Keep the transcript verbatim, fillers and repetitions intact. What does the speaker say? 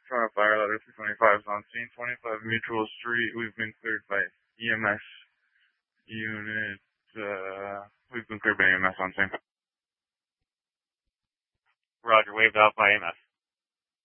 Toronto Fire Ladder three twenty-five is on scene. twenty-five Mutual Street. We've been cleared by E M S unit. Uh, we've been cleared by E M S on scene. Roger, waved out by E M S.